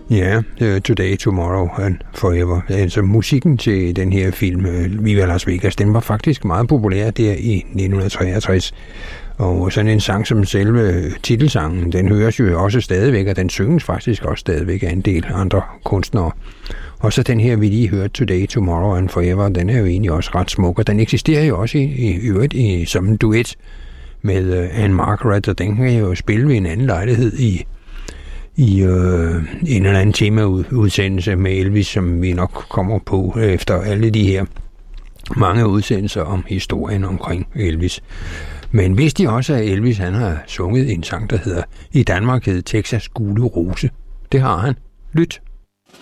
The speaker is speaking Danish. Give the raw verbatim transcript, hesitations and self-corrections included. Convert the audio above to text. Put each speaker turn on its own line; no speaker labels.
Ja, yeah, Today, Tomorrow and Forever. Altså musikken til den her film, Viva Las Vegas, den var faktisk meget populær der i nitten treogtres. Og sådan en sang som selve titelsangen, den høres jo også stadigvæk, og den synges faktisk også stadigvæk af en del andre kunstnere. Og så den her, vi lige hørte, Today, Tomorrow and Forever, den er jo egentlig også ret smuk, og den eksisterer jo også i, i øvrigt i, som en duet med uh, Anne Margaret, og den kan jo spille ved en anden lejlighed i i øh, en eller anden temaudsendelse med Elvis, som vi nok kommer på efter alle de her mange udsendelser om historien omkring Elvis. Men vidste de også, at Elvis han har sunget en sang, der hedder I Danmark hed Texas Gule Rose? Det har han. Lyt.